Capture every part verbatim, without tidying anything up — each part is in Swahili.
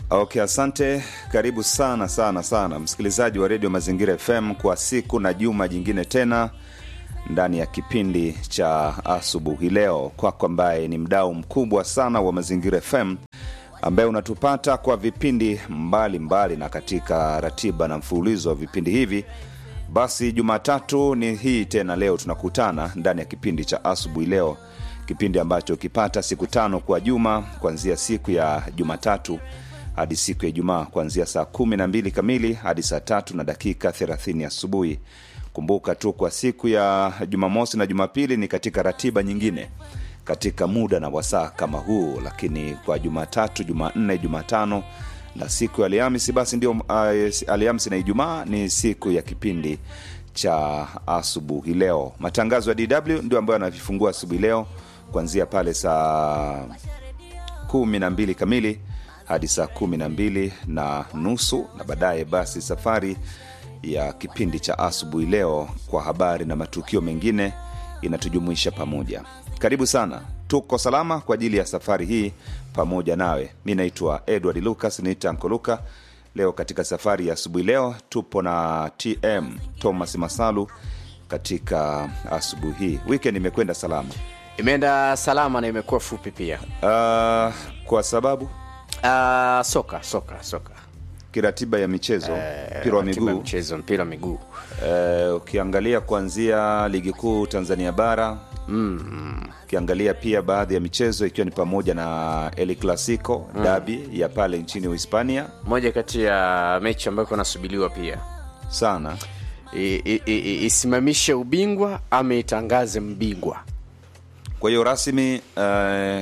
Okay, asante. Karibu sana sana sana msikilizaji wa Radio Mazingira F M kwa siku na juma jingine tena ndani ya kipindi cha asubuhi leo, kwako ambaye ni mdau mkubwa sana wa Mazingira F M, ambaye unatupata kwa vipindi mbali mbali na katika ratiba na mfululizo wa vipindi hivi. Basi Jumatatu ni hii tena, leo tunakutana ndani ya kipindi cha asubuhi leo, kipindi ambacho kipata siku tano kwa juma, kuanzia siku ya Jumatatu hadi siku ya Ijumaa, kuanzia saa kumi na mbili kamili hadi saa tatu na dakika thelathini asubuhi. Kumbuka tu kwa siku ya Jumamosi na Jumapili ni katika ratiba nyingine, katika muda na wasaa kama huu, lakini kwa Jumatatu, Jumanne, Jumatano na siku ya Alhamisi basi ndio uh, Alhamisi na Ijumaa ni siku ya kipindi cha asubuhi leo. Matangazo ya D W ndio ambayo yanafungua asubuhi leo kuanzia pale saa kumi na mbili kamili hadi saa kumi na mbili na nusu, na baadaye basi safari ya kipindi cha asubuhi leo kwa habari na matukio mengine inatujumuisha pamoja. Karibu sana, tuko salama kwa ajili ya safari hii pamoja nawe. Mimi naitwa Edward Lucas, niita Uncle Luka. Leo katika safari ya asubuhi leo tupo na T M Thomas Masalu katika asubuhi hii. Weekend imekwenda salama? Imeenda salama na imekuwa fupi pia. Uh, kwa sababu Uh, soka, soka, soka. Kiratiba ya michezo, mpira uh, wa miguu, mchezo mpira wa miguu. Uh, ukiangalia kuanzia ligi kuu Tanzania bara, mm. ukiangalia pia baadhi ya michezo ikiwa ni pamoja na El Clasico, mm. derby ya pale nchini Hispania, moja kati ya mechi ambayo kunasubiriwa pia sana. I, i, i, isimamishe ubingwa ama itangaze mbingwa. Kwa hiyo rasmi uh,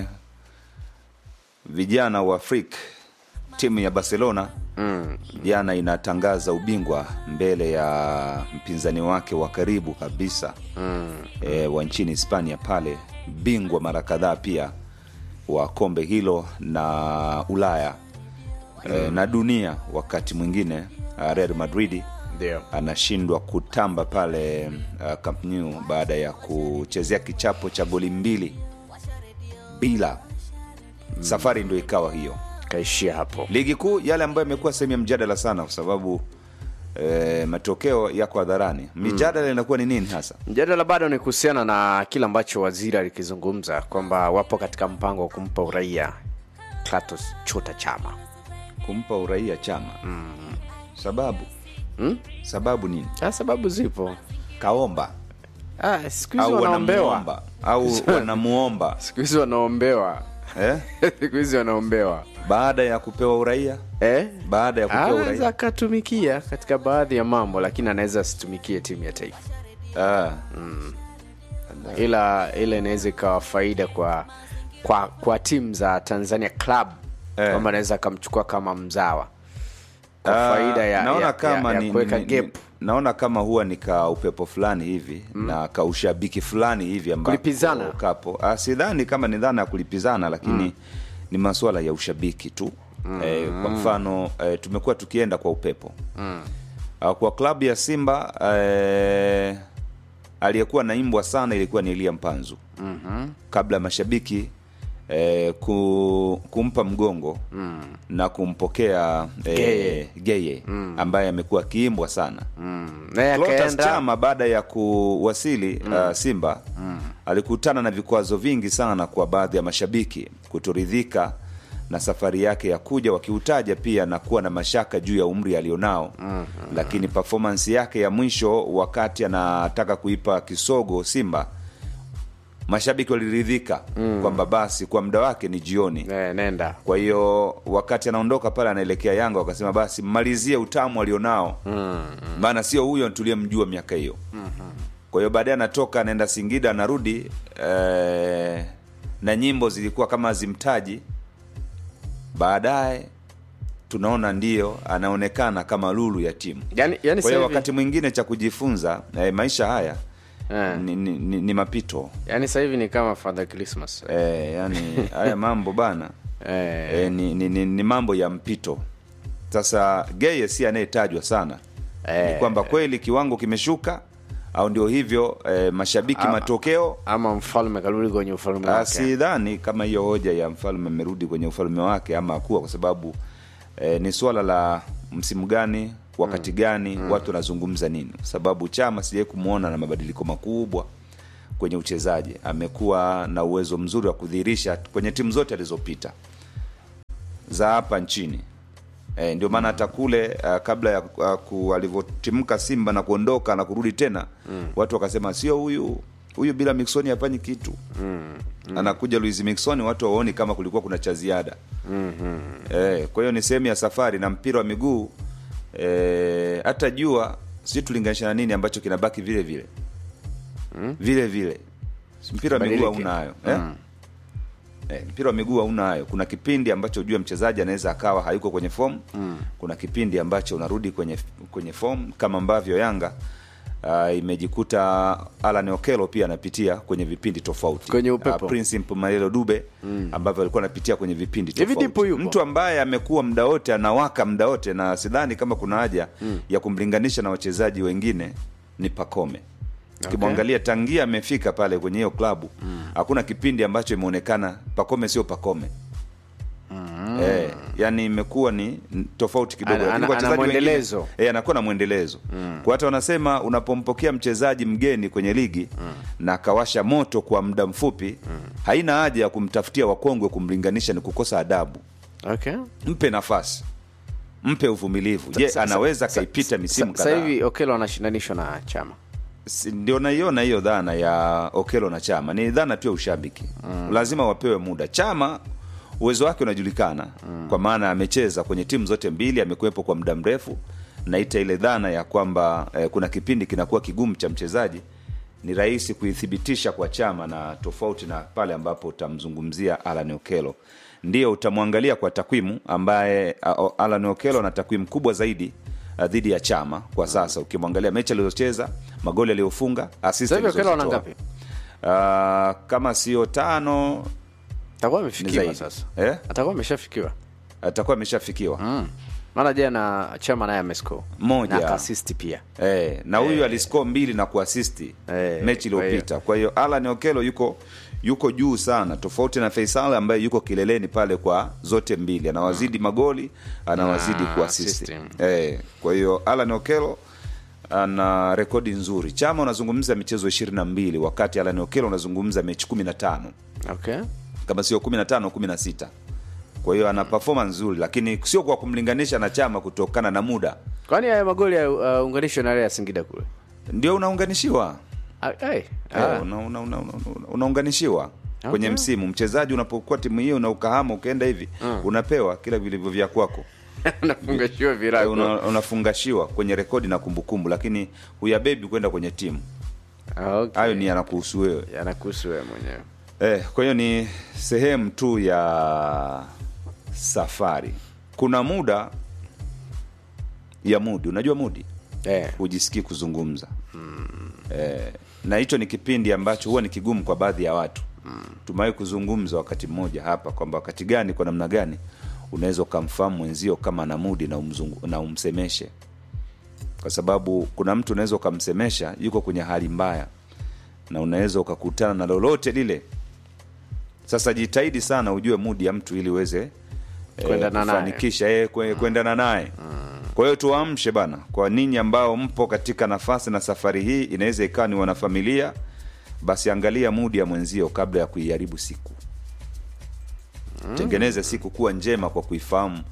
vijana wa Afrika, timu ya Barcelona mm. jana inatangaza ubingwa mbele ya mpinzani wake wa karibu kabisa mm. e, wa nchini Hispania pale, bingwa mara kadhaa pia wa kombe hilo na Ulaya mm. e, na dunia. Wakati mwingine Real Madrid ndio anashindwa kutamba pale uh, Camp Nou baada ya kuchezea kichapo cha goli mbili bila. Mm. Safari ndio ikawa hiyo, kaishia hapo. Ligi kuu yale ambayo imekuwa sehemu ya mjadala sana kwa sababu e, matokeo yako hadharani. Mjadala inakuwa ni nini hasa? Mjadala bado ni kuhusiana na kila ambacho waziri alikizungumza kwamba wapo katika mpango wa kumpa uraia Clatous Chota Chama. Kumpa uraia Chama. Mm. Sababu? Mm? Sababu nini? Ah, sababu zipo. Kaomba. Ah, siku hizi wanaombewa au wanamuomba. Siku hizi wanaombewa. Eh? Siku hizi wanaombewa baada ya kupewa uraia. Eh? Baada ya kupewa uraia anaweza katumikia katika baadhi ya mambo, lakini anaweza asitumikie timu ya taifa. Ah. Mm. Ila ile inaweza ikawa faida kwa kwa kwa timu za Tanzania club, eh. Kama anaweza kumchukua kama mzawa kwa ah, faida ya naona ya, kama ya, ya ni, kuweka ni, gap. Ni, naona kama huwa ni ka upepo fulani hivi, mm. na ka ushabiki fulani hivi ambao kulipizana kapo. Ah, sidhani kama ni dhana ya kulipizana, lakini mm. ni masuala ya ushabiki tu. Mm. Eh, kwa mfano eh, tumekuwa tukienda kwa upepo. Mm. Ah, kwa klabu ya Simba eh, aliyekuwa naimbwa sana ilikuwa ni Elia Mpanzu. Mhm. Kabla mashabiki eh, ku, kumpa mgongo mm. na kumpokea eh, Geye, Geye mm. ambaye amekuwa kiimbwa sana. Mm. Clatous Chama baada ya kuwasili mm. uh, Simba mm. alikutana na vikwazo vingi sana kwa baadhi ya mashabiki kutoridhika na safari yake ya kuja, wakiutaja pia na kuwa na mashaka juu ya umri alionao. Mm. Lakini performance yake ya mwisho wakati anataka kuipa kisogo Simba, mashabiki waliridhika mm. kwamba basi kwa muda wake ni jioni. Ne, nenda. Kwa hiyo wakati anaondoka pale anaelekea Yanga, wakasema basi malizie utamu alionao. Mm. Maana sio huyo tuliyemjua miaka hiyo. Mm-hmm. Kwa hiyo baadaye anatoka anaenda Singida, anarudi eh, na nyimbo zilikuwa kama zimtaji. Baadaye tunaona ndio anaonekana kama lulu ya timu. Yani, yani kwa hiyo wakati mwingine cha kujifunza eh, maisha haya Eh. Ni, ni, ni, ni mapito. Yaani sasa hivi ni kama Father Christmas. Eh, yani haya mambo bana. Eh. Eh, ni, ni, ni, ni mambo ya mpito. Sasa Geye si anayetajwa sana. Eh. Ni kwamba kweli kiwango kimeshuka au ndio hivyo eh, mashabiki ama, matokeo ama mfalme karudi kwenye ufalme wake. Sidhani kama hiyo hoja ya mfalme amerudi kwenye ufalme wake ama kuwa, kwa sababu e, ni swala la msimu gani, wakati gani, mm. watu wanazungumza nini, sababu Chama sijawahi kumuona na mabadiliko makubwa kwenye uchezaji. Amekuwa na uwezo mzuri wa kudhihirisha kwenye timu zote alizopita za hapa nchini. E, ndio maana hata kule uh, kabla ya uh, alivyotimka Simba na kuondoka na kurudi tena, mm. watu wakasema sio huyu huyu bila Miquissone hafanyi kitu. Mm. Mm. Anakuja Luis Miquissone, watu waoni kama kulikuwa kuna cha ziada. Mm-hmm. Eh, kwa hiyo ni sehemu ya safari na mpira wa miguu. Eh, hata jua sisi tulinganisha na nini ambacho kinabaki vile vile. Mm. Vile vile. Mpira wa miguu hauna hayo, eh? Mm. Eh, mpira wa miguu hauna hayo. Kuna kipindi ambacho ujue mchezaji anaweza akawa hayuko kwenye form. Mm. Kuna kipindi ambacho unarudi kwenye kwenye form, kama ambavyo Yanga Uh, imejikuta Alan Okello pia anapitia kwenye vipindi tofauti. Kwenye upepo. Uh, Prince Malelo Dube mm. ambavyo alikuwa anapitia kwenye vipindi tofauti. Mtu ambaye amekuwa muda wote anawaka muda wote, na sidhani kama kuna haja mm. ya kumlinganisha na wachezaji wengine, ni Pacome. Ukimwangalia okay. tangia amefika pale kwenye hiyo klabu, hakuna mm. kipindi ambacho imeonekana Pacome sio Pacome. Mm. Eh, yani imekuwa ni tofauti kidogo. Ana, ana, ana mwendelezo. Eh, anakuwa na mwendelezo. Mm. Kwa hata wanasema unapompokea mchezaji mgeni kwenye ligi mm. na akawasha moto kwa muda mfupi, mm. haina haja ya kumtafutia wakongwe kumlinganisha, ni kukosa adabu. Okay. Mpe nafasi. Mpe uvumilivu. Je, anaweza kaipita misimu kadhaa. Sasa hivi Okello anashindanishwa na Chama. Ndio naiona hiyo dhana ya Okello na Chama. Ni dhana tu ya ushabiki. Mm. Lazima wapewe muda. Chama uwezo wake unajulikana, mm. kwa maana amecheza kwenye timu zote mbili, amekuwepo kwa muda mrefu, na ita ile dhana ya kwamba eh, kuna kipindi kinakuwa kigumu cha mchezaji, ni rahisi kuithibitisha kwa Chama, na tofauti na pale ambapo utamzungumzia Alan Okello. Ndio utamwangalia kwa takwimu, ambaye uh, Alan Okello ana takwimu kubwa zaidi uh, dhidi ya Chama kwa sasa. Ukimwangalia mechi alizocheza, magoli aliyofunga, assist alizotoa. Okello ana ngapi? Uh, kama sio tano atakuwa amefikiwa sasa. Eh? Atakuwa ameshafikiwa. Atakuwa ameshafikiwa. Mm. Maana jana Chama naye amescore moja na assist pia. Eh, na huyu eh. aliscore mbili na kuassist eh, mechi iliyopita. Kwa hiyo Alan Okello yuko yuko juu sana, tofauti na Faisal ambaye yuko kileleni pale kwa zote mbili. Anawazidi mm. magoli, anawazidi ah, kuassist. Eh, kwa hiyo Alan Okello ana rekodi nzuri. Chama unazungumza michezo ishirini na mbili, wakati Alan Okello unazungumza mechi kumi na tano. Okay. Kama sio kumi na tano kumi na sita. Kwa hiyo ana performance nzuri, lakini sio kwa kumlinganisha na Chama kutokana na muda. Kwani haya magoli ya uh, unganisho na ya Singida kule? Ndio unaunganishiwa. Ai, eh, una una una unaunganishiwa okay. Kwenye msimu mchezaji unapokuwa timu hiyo na ukahama ukaenda hivi, mm. unapewa kila vilivyo vya kwako. Unafungashiwa virago. Una, unafungashiwa kwenye rekodi na kumbukumbu, lakini huyabebi kwenda kwenye timu. Okay. Hayo ni yanakuhusu wewe. Yanakuhusu wewe mwenyewe. Eh, kwa hiyo ni sehemu tu ya safari. Kuna muda ya mudi, unajua mudi? Eh, hujisikii kuzungumza. Mm. Eh, na hicho ni kipindi ambacho huwa ni kigumu kwa baadhi ya watu. Mm. Tumewahi kuzungumza wakati mmoja hapa kwamba wakati gani, kwa namna gani unaweza kumfahamu mwenzio kama ana mudi na umzungu, na umsemeshe. Kwa sababu kuna mtu unaweza kumsemesha yuko kwenye hali mbaya, na unaweza ukakutana na lolote lile. Sasa jitahidi sana ujue mudi ya mtu ili uweze kwenda naye, kufanikisha eh kwenda naye. Kwa hiyo tuamshe bana, kwa ninyi ambao mpo katika nafasi na safari hii, inaweza ikawa ni wanafamilia, basi angalia mudi ya mwenzio kabla ya kuiharibu siku. Tengeneze siku kuwa njema kwa kuifahamu